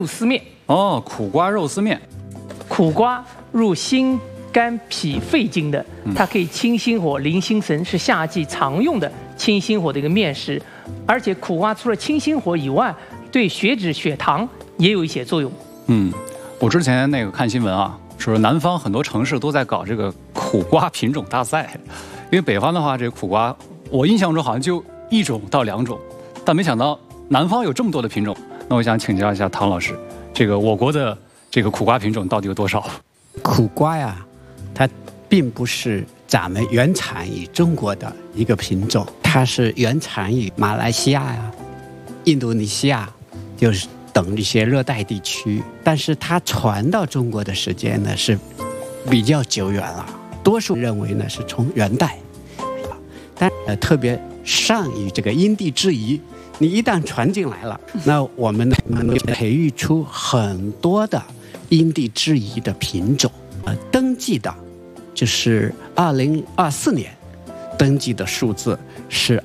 肉丝面哦，苦瓜肉丝面。 苦瓜入心肝脾肺经的，它可以清心火、宁心神，是夏季常用的清心火的一个面食。而且苦瓜除了清心火以外，对血脂、血糖也有一些作用。 我之前看新闻啊，说南方很多城市都在搞这个苦瓜品种大赛，因为北方的话，这个苦瓜我印象中好像就1种到2种，但没想到南方有这么多的品种。那我想请教一下唐老师，这个我国的这个苦瓜品种到底有多少？ 苦瓜呀，它并不是咱们原产于中国的一个品种，它是原产于马来西亚呀、印度尼西亚，就是等一些热带地区。但是它传到中国的时间呢是比较久远了，多数认为呢是从元代，但特别善于这个因地制宜。你一旦传进来了，那我们能培育出很多的因地制宜的品种。登记的，就是2024年登记的数字是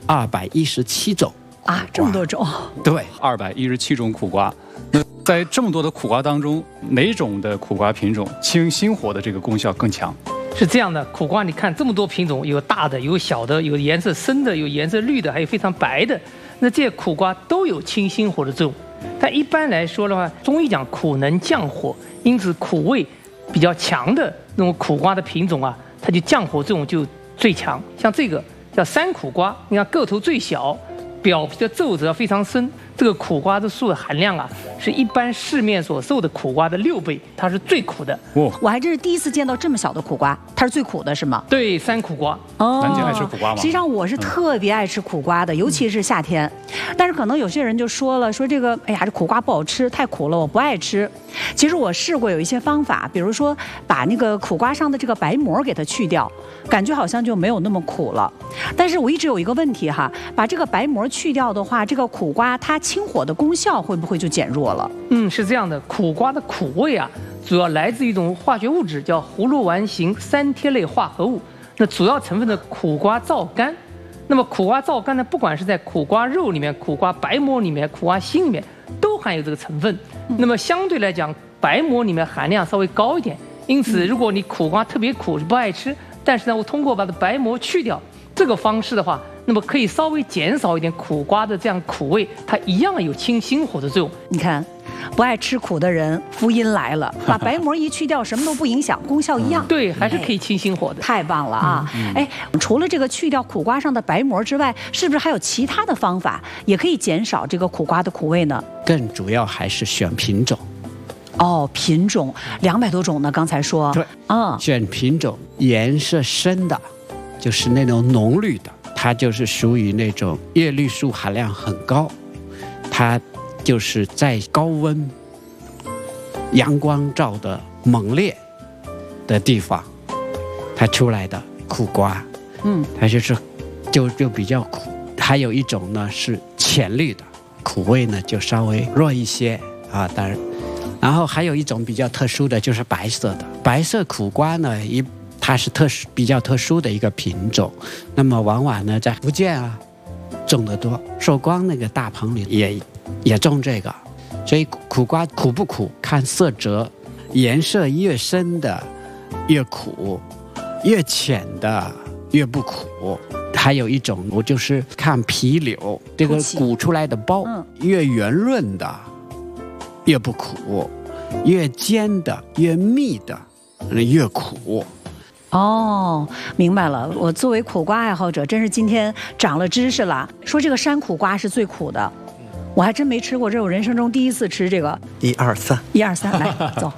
217种啊，这么多种。 对 ，217种苦瓜。那在这么多的苦瓜当中，哪种的苦瓜品种清心火的这个功效更强？ 是这样的，苦瓜你看这么多品种，有大的，有小的，有颜色深的，有颜色绿的，还有非常白的。那这些苦瓜都有清心火的作用。但一般来说的话，中医讲苦能降火，因此苦味比较强的那种苦瓜的品种啊，它就降火作用就最强。像这个叫山苦瓜，你看个头最小，表皮的皱褶非常深。这个苦瓜的素的含量啊，是一般市面所售的苦瓜的6倍，它是最苦的。 我还真是第一次见到这么小的苦瓜，它是最苦的，是吗？ 对，山苦瓜。 南姐爱吃苦瓜吗？ 实际上我是特别爱吃苦瓜的，尤其是夏天。但是可能有些人就说了，说这个，哎呀，这苦瓜不好吃，太苦了，我不爱吃。其实我试过有一些方法，比如说把那个苦瓜上的这个白膜给它去掉，感觉好像就没有那么苦了。但是我一直有一个问题哈，把这个白膜去掉的话，这个苦瓜它清火的功效会不会就减弱了？ 是这样的，苦瓜的苦味啊，主要来自一种化学物质，叫葫芦丸型3萜类化合物。那主要成分的苦瓜皂苷。那么苦瓜皂苷呢，不管是在苦瓜肉里面、苦瓜白膜里面、苦瓜心里面，都含有这个成分。那么相对来讲，白膜里面含量稍微高一点。因此，如果你苦瓜特别苦，是不爱吃，但是呢，我通过把它白膜去掉这个方式的话，那么可以稍微减少一点苦瓜的这样苦味，它一样有清心火的作用。 你看，不爱吃苦的人，福音来了，把白膜一去掉，什么都不影响，功效一样。 对，还是可以清心火的。 太棒了啊！除了这个去掉苦瓜上的白膜之外，是不是还有其他的方法也可以减少这个苦瓜的苦味呢？ 更主要还是选品种。 品种200多种呢，刚才说。 对，选品种颜色深的，就是那种浓绿的，它就是属于那种叶绿素含量很高，它就是在高温、阳光照的猛烈的地方，它出来的苦瓜，它就比较苦。还有一种呢是浅绿的，苦味呢就稍微弱一些啊，当然。然后还有一种比较特殊的就是白色的，白色苦瓜呢，它是比较特殊的一个品种，那么往往呢在福建啊种得多，寿光那个大棚里也种这个，所以苦瓜苦不苦看色泽，颜色越深的越苦，越浅的越不苦。还有一种我就是看皮柳，这个鼓出来的包，越圆润的越不苦，越尖的越密的越苦。 明白了。我作为苦瓜爱好者，真是今天长了知识了。说这个山苦瓜是最苦的，我还真没吃过，这是我人生中第一次吃这个。 1、2、3，1、 2、3，来走。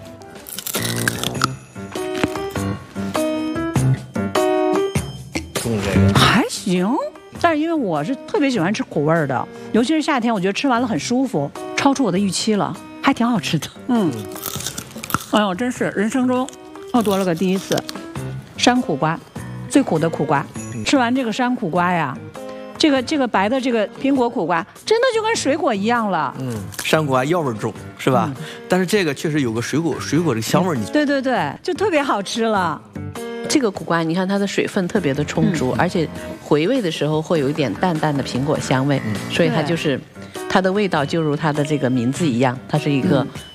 还行，但是因为我是特别喜欢吃苦味的，尤其是夏天，我觉得吃完了很舒服，超出我的预期了，还挺好吃的。哎呦，真是人生中又多了个第一次。山苦瓜，最苦的苦瓜。吃完这个山苦瓜呀，这个白的这个苹果苦瓜，真的就跟水果一样了。 山苦瓜药味重是吧？但是这个确实有个水果这个香味你。 对，就特别好吃了。 这个苦瓜，你看它的水分特别的充足，而且回味的时候会有一点淡淡的苹果香味，所以它就是它的味道就如它的这个名字一样，它是一个